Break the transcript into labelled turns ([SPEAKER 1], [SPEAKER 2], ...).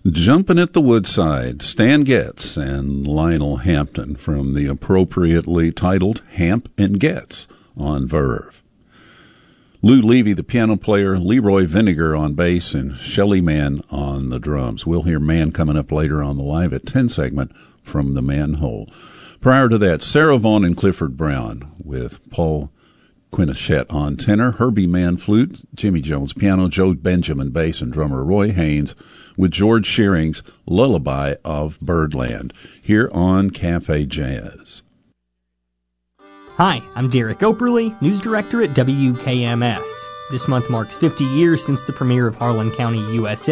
[SPEAKER 1] Jumping at the Woodside, Stan Getz and Lionel Hampton from the appropriately titled Hamp and Getz on Verve. Lou Levy, the piano player, Leroy Vinegar on bass, and Shelly Mann on the drums. We'll hear Mann coming up later on the Live at 10 segment from the Manhole. Prior to that, Sarah Vaughan and Clifford Brown with Paul Quinichette on tenor, Herbie Mann flute, Jimmy Jones piano, Joe Benjamin bass, and drummer Roy Haynes with George Shearing's Lullaby of Birdland here on Cafe Jazz.
[SPEAKER 2] Hi, I'm Derek Operly, news director at WKMS. This month marks 50 years since the premiere of Harlan County, USA.